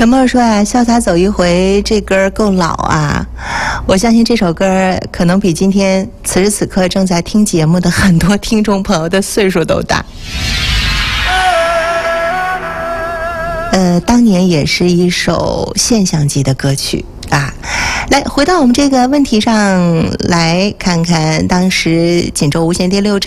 陈默说啊，潇洒走一回这歌够老啊！我相信这首歌可能比今天此时此刻正在听节目的很多听众朋友的岁数都大。当年也是一首现象级的歌曲啊。来，回到我们这个问题上来看看，当时锦州无线电6